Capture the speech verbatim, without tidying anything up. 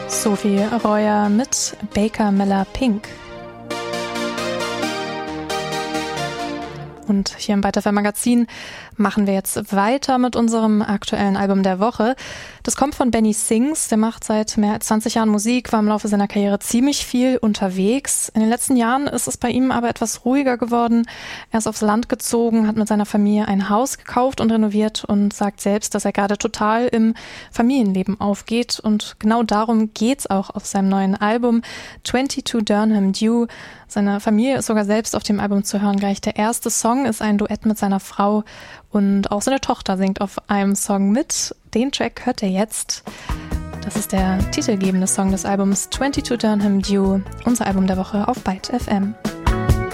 Sophie Royer mit Baker Miller Pink. Und hier im Byte F M Magazin machen wir jetzt weiter mit unserem aktuellen Album der Woche. Das kommt von Benny Sings, der macht seit mehr als zwanzig Jahren Musik, war im Laufe seiner Karriere ziemlich viel unterwegs. In den letzten Jahren ist es bei ihm aber etwas ruhiger geworden. Er ist aufs Land gezogen, hat mit seiner Familie ein Haus gekauft und renoviert und sagt selbst, dass er gerade total im Familienleben aufgeht. Und genau darum geht's auch auf seinem neuen Album zweiundzwanzig Durham Dew. Seine Familie ist sogar selbst auf dem Album zu hören. Gleich der erste Song ist ein Duett mit seiner Frau und auch seine Tochter singt auf einem Song mit. Den Track hört ihr jetzt. Das ist der titelgebende Song des Albums zweiundzwanzig Durham Dew, unser Album der Woche auf Byte F M.